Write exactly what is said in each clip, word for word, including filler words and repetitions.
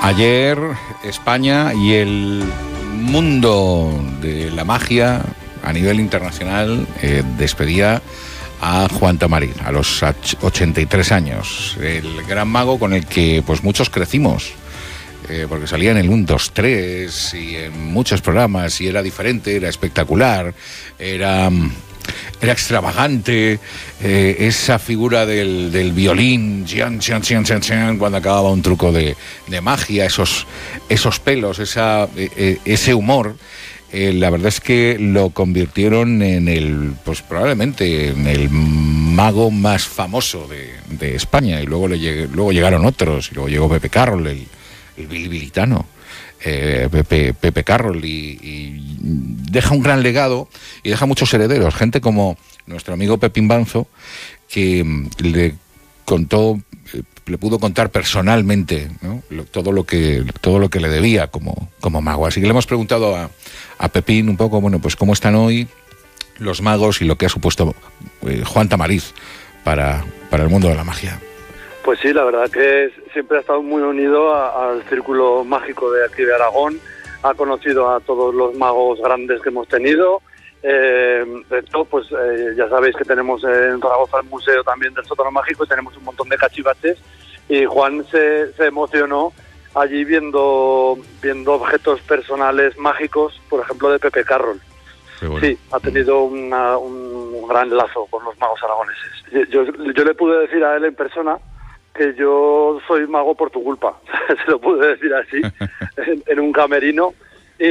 Ayer España y el mundo de la magia a nivel internacional eh, despedía a Juan Tamariz a los ochenta y tres años, el gran mago con el que pues muchos crecimos, eh, porque salía en el uno, dos, tres y en muchos programas y era diferente, era espectacular, era... Era extravagante, eh, esa figura del, del violín, chian, chian, chian, chian, chian, cuando acababa un truco de, de magia, esos, esos pelos, esa, eh, ese humor, eh, la verdad es que lo convirtieron en el, pues probablemente en el mago más famoso de, de España. Y luego, le llegué, luego llegaron otros, y luego llegó Pepe Carroll, el, el bilibilitano. Eh, Pepe, Pepe Carroll y, y deja un gran legado y deja muchos herederos, gente como nuestro amigo Pepín Banzo, que le contó, le pudo contar personalmente, ¿no? todo lo que todo lo que le debía como, como mago. Así que le hemos preguntado a, a Pepín un poco, bueno, pues cómo están hoy los magos y lo que ha supuesto eh, Juan Tamariz para, para el mundo de la magia. Pues sí, la verdad que siempre ha estado muy unido a, al círculo mágico de aquí de Aragón, ha conocido a todos los magos grandes que hemos tenido. Eh, de hecho, pues eh, ya sabéis que tenemos en Zaragoza el museo también del sótano mágico y tenemos un montón de cachivaches, y Juan se, se emocionó allí viendo viendo objetos personales mágicos, por ejemplo de Pepe Carroll. Bueno. Sí, ha tenido una, un gran lazo con los magos aragoneses. Yo, yo le pude decir a él en persona que yo soy mago por tu culpa, se lo pude decir así, en, en un camerino, y,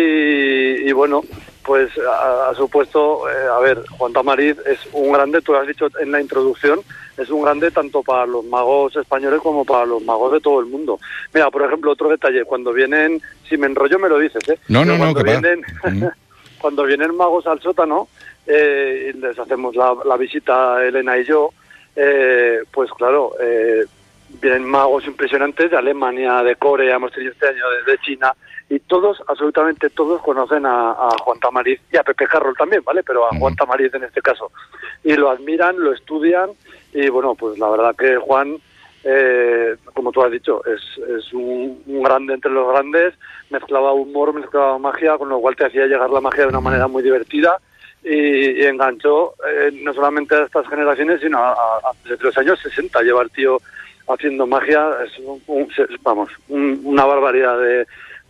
y bueno, pues ha, ha supuesto, eh, a ver, Juan Tamariz es un grande, tú lo has dicho en la introducción, es un grande tanto para los magos españoles como para los magos de todo el mundo. Mira, por ejemplo, otro detalle, cuando vienen, si me enrollo me lo dices, ¿eh? No, no, cuando no, que vienen, uh-huh. Cuando vienen magos al sótano, eh, y les hacemos la, la visita Elena y yo, eh, pues claro, eh, vienen magos impresionantes de Alemania, de Corea, hemos tenido este año desde China, y todos, absolutamente todos, conocen a, a Juan Tamariz y a Pepe Carroll también, ¿vale? Pero a Juan Tamariz en este caso. Y lo admiran, lo estudian, y bueno, pues la verdad que Juan, eh, como tú has dicho, es, es un, un grande entre los grandes, mezclaba humor, mezclaba magia, con lo cual te hacía llegar la magia de una manera muy divertida, y, y enganchó eh, no solamente a estas generaciones, sino a, a, desde los años sesenta lleva el tío haciendo magia, es un, un, vamos, un, una barbaridad de,